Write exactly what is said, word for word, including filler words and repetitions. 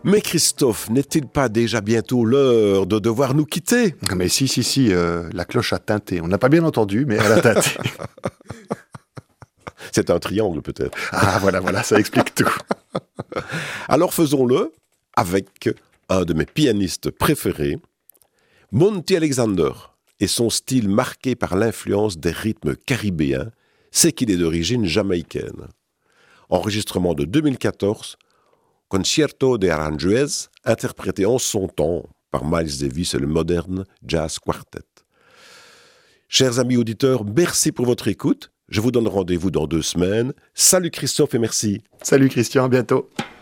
Mais Christophe, n'est-il pas déjà bientôt l'heure de devoir nous quitter ? Mais si, si, si, euh, la cloche a tinté. On n'a pas bien entendu, mais elle a tinté. C'est un triangle peut-être. Ah voilà, voilà, ça explique tout. Alors faisons-le avec un de mes pianistes préférés, Monty Alexander, et son style marqué par l'influence des rythmes caribéens, c'est qu'il est d'origine jamaïcaine. Enregistrement de deux mille quatorze, Concierto de Aranjuez, interprété en son temps par Miles Davis et le Modern Jazz Quartet. Chers amis auditeurs, merci pour votre écoute. Je vous donne rendez-vous dans deux semaines. Salut Christophe et merci. Salut Christian, à bientôt.